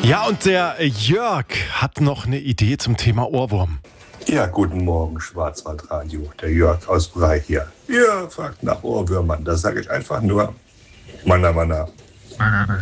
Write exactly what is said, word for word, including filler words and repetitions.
Ja, und der Jörg hat noch eine Idee zum Thema Ohrwurm. Ja, guten Morgen, Schwarzwaldradio. Der Jörg aus Brei hier. Ihr fragt nach Ohrwürmern. Da sage ich einfach nur Manna Manna.